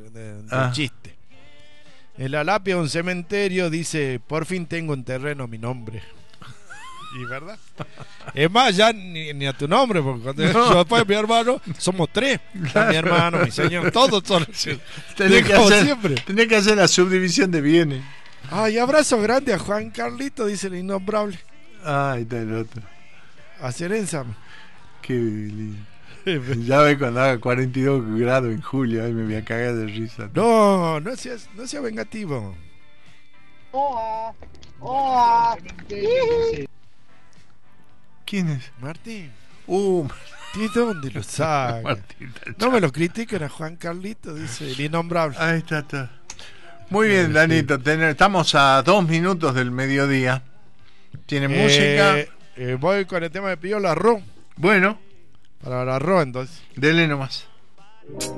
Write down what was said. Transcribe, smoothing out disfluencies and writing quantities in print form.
del chiste. En la lápida de un cementerio dice: por fin tengo un terreno a mi nombre. Y verdad. Es más, ya ni a tu nombre, porque cuando yo después mi hermano, somos tres. Está mi hermano, mi señor, todos son. Tenés que hacer la subdivisión de bienes. Ay, abrazo grande a Juan Carlito, dice el innombrable. Ahí está el otro. A Cerenza. Qué lindo. Ya ve cuando haga 42 grados en julio, ahí me voy a cagar de risa. No seas vengativo. ¿Quién es? Martín. ¿De dónde lo saca? No me lo critiquen a Juan Carlito, dice el innombrable. Ahí está. Muy bien, Danito. Estamos a 2 minutos del mediodía. ¿Tiene música? Voy con el tema de Pío la Arroz. Bueno. Para el arroz, entonces. Dele nomás.